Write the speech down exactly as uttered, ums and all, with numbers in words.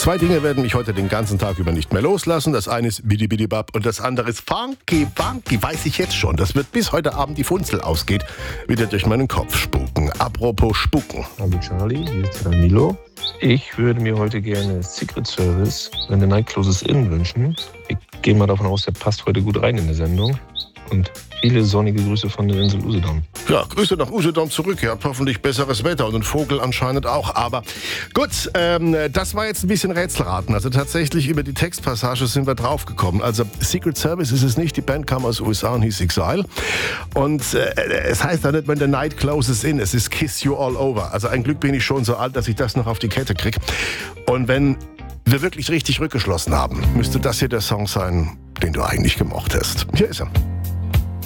Zwei Dinge werden mich heute den ganzen Tag über nicht mehr loslassen. Das eine ist Bidi Bidi Bab und das andere ist Funky Funky. Weiß ich jetzt schon. Das wird bis heute Abend die Funzel ausgeht, wieder durch meinen Kopf spuken. Apropos spuken. Hallo Charlie, hier ist der Danilo. Ich würde mir heute gerne Secret Service, wenn der Night Closes In, wünschen. Ich gehe mal davon aus, der passt heute gut rein in der Sendung. Und viele sonnige Grüße von der Insel Usedom. Ja, Grüße nach Usedom zurück. Ihr habt hoffentlich besseres Wetter und ein Vogel anscheinend auch. Aber gut, ähm, das war jetzt ein bisschen Rätselraten. Also tatsächlich über die Textpassage sind wir draufgekommen. Also Secret Service ist es nicht. Die Band kam aus den U S A und hieß Exile. Und äh, es heißt da nicht, when the night closes in. Es ist Kiss You All Over. Also ein Glück bin ich schon so alt, dass ich das noch auf die Kette kriege. Und wenn wir wirklich richtig rückgeschlossen haben, müsste das hier der Song sein, den du eigentlich gemocht hast. Hier ist er.